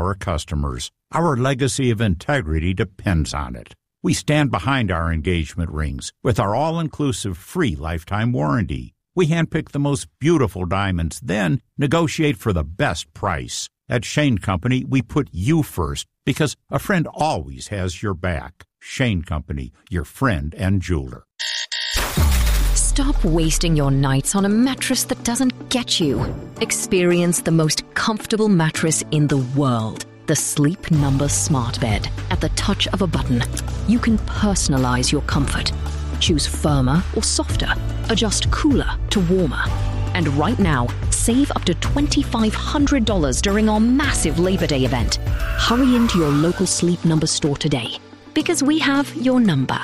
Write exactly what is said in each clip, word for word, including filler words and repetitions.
our customers. Our legacy of integrity depends on it. We stand behind our engagement rings with our all-inclusive free lifetime warranty. We handpick the most beautiful diamonds, then negotiate for the best price. At Shane Company, we put you first because a friend always has your back. Shane Company, your friend and jeweler. Stop wasting your nights on a mattress that doesn't get you. Experience the most comfortable mattress in the world. The Sleep Number Smart Bed. At the touch of a button, you can personalize your comfort. Choose firmer or softer. Adjust cooler to warmer. And right now, save up to two thousand five hundred dollars during our massive Labor Day event. Hurry into your local Sleep Number store today, because we have your number.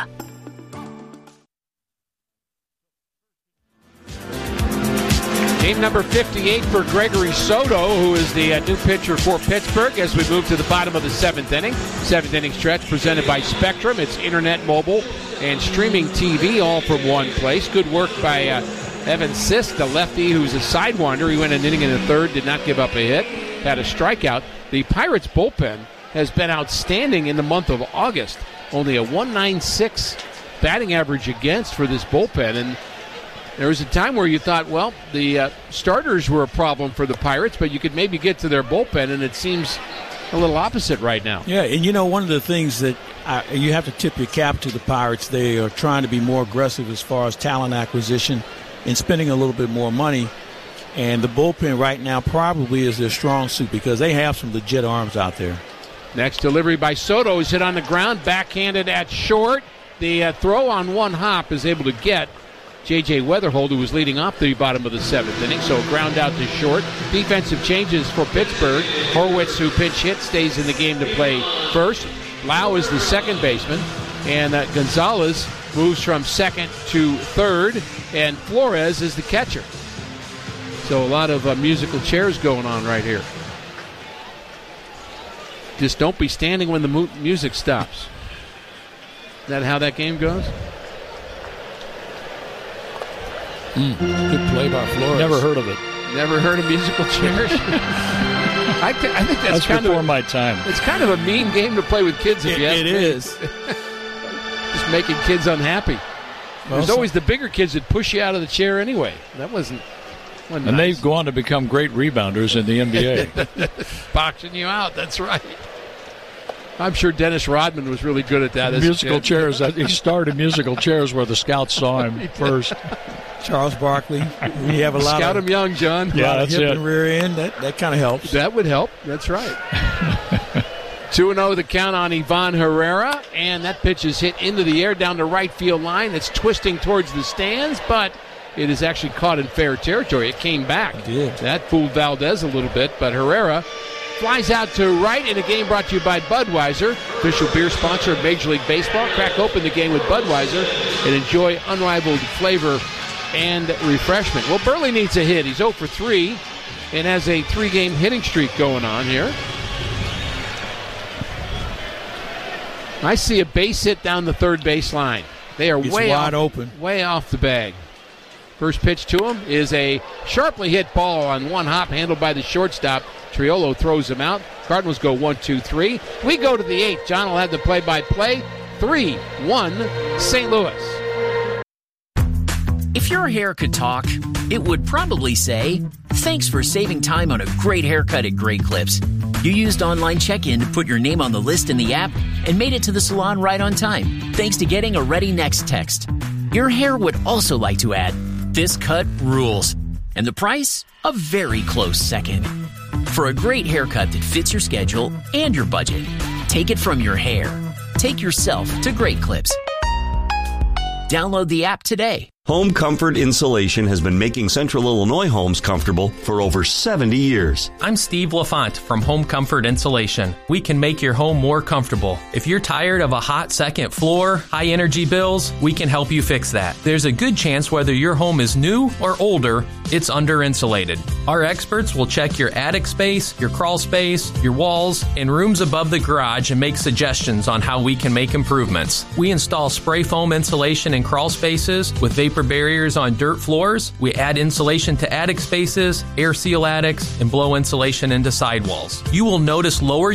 Game number fifty-eight for Gregory Soto, who is the uh, new pitcher for Pittsburgh, as we move to the bottom of the seventh inning. Seventh inning stretch presented by Spectrum. It's internet, mobile, and streaming T V all from one place. Good work by uh, Evan Sisk, the lefty, who's a sidewinder. He went an inning in the third, did not give up a hit, had a strikeout. The Pirates bullpen has been outstanding in the month of August. Only a one ninety-six batting average against for this bullpen, and there was a time where you thought, well, the uh, starters were a problem for the Pirates, but you could maybe get to their bullpen, and it seems a little opposite right now. Yeah, and you know, one of the things that I, you have to tip your cap to the Pirates, they are trying to be more aggressive as far as talent acquisition and spending a little bit more money. And the bullpen right now probably is their strong suit because they have some legit arms out there. Next delivery by Soto is hit on the ground, backhanded at short. The uh, throw on one hop is able to get J J Weatherhold, who was leading off the bottom of the seventh inning, so ground out to short. Defensive changes for Pittsburgh. Horwitz, who pinch hit, stays in the game to play first. Lau is the second baseman, and uh, Gonzalez moves from second to third, and Flores is the catcher. So a lot of uh, musical chairs going on right here. Just don't be standing when the mu- music stops. Is that how that game goes? Mm, good play by Flores. Never heard of it. Never heard of musical chairs? I, th- I think that's, that's kind before of a, my time. It's kind of a mean game to play with kids. If It, you ask it me. is. Just making kids unhappy. Well, There's so- always the bigger kids that push you out of the chair anyway. That wasn't, wasn't and nice. they go on to become great rebounders in the N B A. Boxing you out, that's right. I'm sure Dennis Rodman was really good at that. As musical chairs. He started musical chairs where the scouts saw him first. Charles Barkley. We have a lot Scout of him young, John. a Yeah, lot of that's hip it. and rear end. That that kind of helps. That would help. That's right. two and oh the count on Ivan Herrera, and that pitch is hit into the air down the right field line. It's twisting towards the stands, but it is actually caught in fair territory. It came back. It did. That fooled Valdez a little bit, but Herrera flies out to right in a game brought to you by Budweiser, official beer sponsor of Major League Baseball. Crack open the game with Budweiser and enjoy unrivaled flavor and refreshment. Well, Burley needs a hit. He's oh for three and has a three-game hitting streak going on here. I see a base hit down the third base line. They are It's way wide off, open. way off the bag. First pitch to him is a sharply hit ball on one hop handled by the shortstop. Triolo throws him out. Cardinals go one, two, three. We go to the eighth. John will have the play-by-play. three one Saint Louis. If your hair could talk, it would probably say, thanks for saving time on a great haircut at Great Clips. You used online check-in to put your name on the list in the app and made it to the salon right on time, thanks to getting a Ready Next text. Your hair would also like to add, this cut rules. And the price? A very close second. For a great haircut that fits your schedule and your budget, take it from your hair. Take yourself to Great Clips. Download the app today. Home Comfort Insulation has been making Central Illinois homes comfortable for over seventy years. I'm Steve LaFont from Home Comfort Insulation. We can make your home more comfortable. If you're tired of a hot second floor, high energy bills, we can help you fix that. There's a good chance whether your home is new or older, it's under insulated. Our experts will check your attic space, your crawl space, your walls, and rooms above the garage and make suggestions on how we can make improvements. We install spray foam insulation in crawl spaces with vapor barriers on dirt floors. We add insulation to attic spaces, air seal attics, and blow insulation into sidewalls. You will notice lower